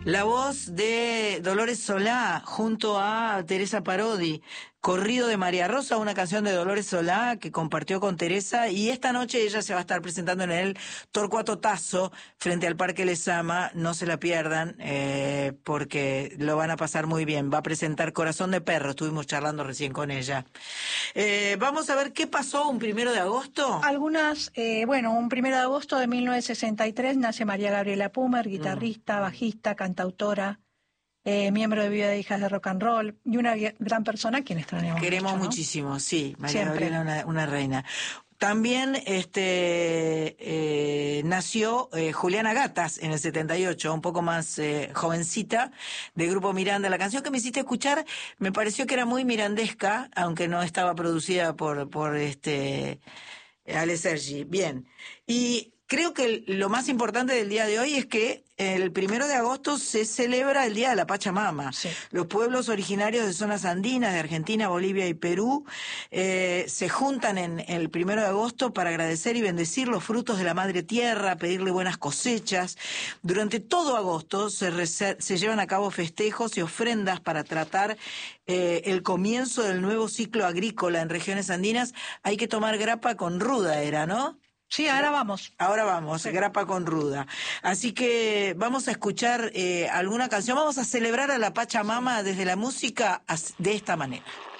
La voz de Dolores Solá junto a Teresa Parodi. Corrido de María Rosa, una canción de Dolores Solá que compartió con Teresa, y esta noche ella se va a estar presentando en el Torcuato Tazo frente al Parque Lezama. No se la pierdan porque lo van a pasar muy bien. Va a presentar Corazón de Perro, estuvimos charlando recién con ella. Vamos a ver qué pasó un 1 de agosto. Un 1 de agosto de 1963 nace María Gabriela Pumer, guitarrista, bajista, cantautora, miembro de Vida de Hijas de Rock and Roll, y una gran persona a quien extrañamos Queremos mucho, ¿no? muchísimo, sí, María Siempre. Gabriela, una reina. También nació Juliana Gatas en el 78, un poco más jovencita, de Grupo Miranda. La canción que me hiciste escuchar me pareció que era muy mirandesca, aunque no estaba producida por Ale Sergi. Bien. Y creo que lo más importante del día de hoy es que el 1 de agosto se celebra el Día de la Pachamama. Sí. Los pueblos originarios de zonas andinas, de Argentina, Bolivia y Perú, se juntan en el 1 de agosto para agradecer y bendecir los frutos de la madre tierra, pedirle buenas cosechas. Durante todo agosto se llevan a cabo festejos y ofrendas para tratar el comienzo del nuevo ciclo agrícola en regiones andinas. Hay que tomar grapa con ruda, ¿no? Sí, ahora vamos. Ahora vamos, Sí. grapa con ruda. Así que vamos a escuchar alguna canción. Vamos a celebrar a la Pachamama desde la música de esta manera.